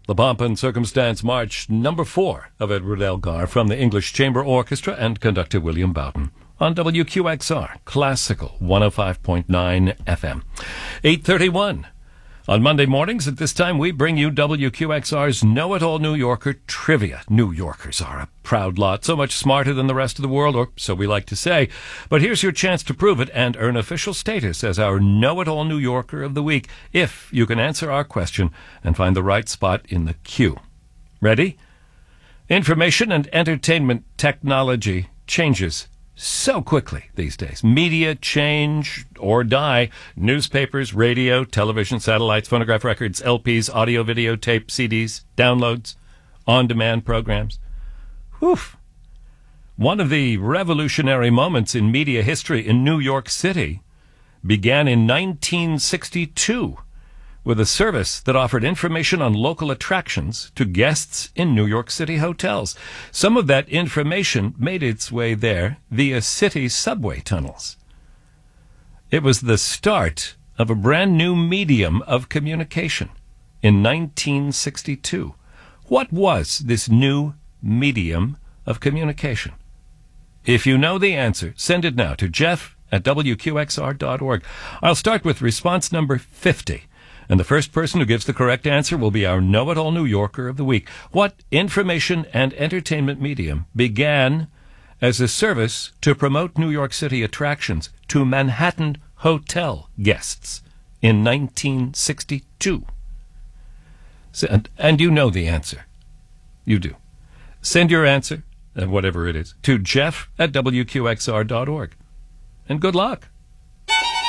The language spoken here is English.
The Pomp and Circumstance March number 4 of Edward Elgar from the English Chamber Orchestra and conductor William Boughton on WQXR, Classical 105.9 FM. 8:31. On Monday mornings at this time, we bring you WQXR's Know-It-All New Yorker Trivia. New Yorkers are a proud lot, so much smarter than the rest of the world, or so we like to say. But here's your chance to prove it and earn official status as our Know-It-All New Yorker of the Week, if you can answer our question and find the right spot in the queue. Ready? Information and entertainment technology changes so quickly these days. Media change or die. Newspapers, radio, television, satellites, phonograph records, LPs, audio, video, tape, CDs, downloads, on-demand programs. Whew. One of the revolutionary moments in media history in New York City began in 1962 with a service that offered information on local attractions to guests in New York City hotels. Some of that information made its way there via city subway tunnels. It was the start of a brand new medium of communication in 1962. What was this new medium of communication? If you know the answer, send it now to jeff@wqxr.org. I'll start with response number 50. And the first person who gives the correct answer will be our Know-It-All New Yorker of the Week. What information and entertainment medium began as a service to promote New York City attractions to Manhattan hotel guests in 1962? And you know the answer. You do. Send your answer, whatever it is, to jeff@wqxr.org. And good luck.